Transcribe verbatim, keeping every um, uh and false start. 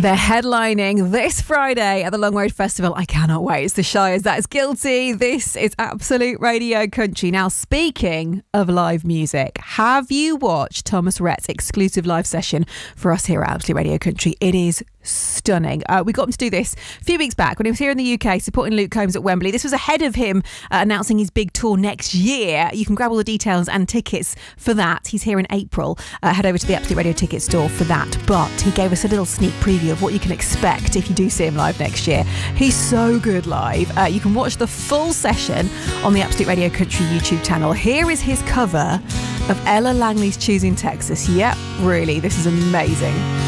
They're headlining this Friday at the Long Road Festival. I cannot wait. It's the Shires. That is Guilty. This is Absolute Radio Country. Now, speaking of live music, have you watched Thomas Rhett's exclusive live session for us here at Absolute Radio Country? It is stunning. Uh, we got him to do this a few weeks back when he was here in the U K supporting Luke Combs at Wembley. This was ahead of him uh, announcing his big tour next year. You can grab all the details and tickets for that. He's here in April. Uh, head over to the Absolute Radio ticket store for that. But he gave us a little sneak preview of what you can expect if you do see him live next year. He's so good live. Uh, you can watch the full session on the Absolute Radio Country YouTube channel. Here is his cover of Ella Langley's Choosing Texas. Yep, really, this is amazing.